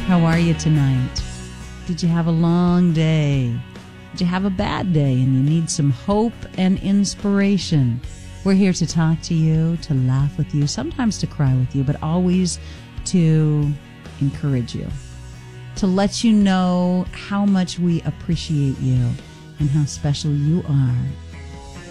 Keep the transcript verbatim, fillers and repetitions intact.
How are you tonight? Did you have a long day? Did you have a bad day and you need some hope and inspiration? We're here to talk to you, to laugh with you, sometimes to cry with you, but always to encourage you, to let you know how much we appreciate you and how special you are